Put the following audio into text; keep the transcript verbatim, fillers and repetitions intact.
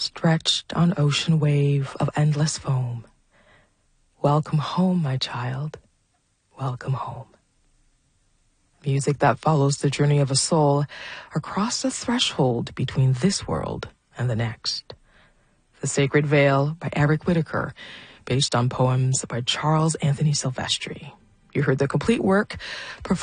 stretched on ocean wave of endless foam. Welcome home, my child. Welcome home. Music that follows the journey of a soul across the threshold between this world and the next. The Sacred Veil by Eric Whitacre, based on poems by Charles Anthony Silvestri. You heard the complete work performed